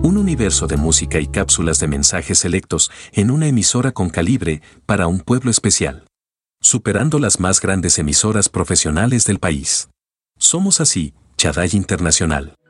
Un universo de música y cápsulas de mensajes selectos en una emisora con calibre para un pueblo especial. Superando las más grandes emisoras profesionales del país. Somos así, Chadai Internacional.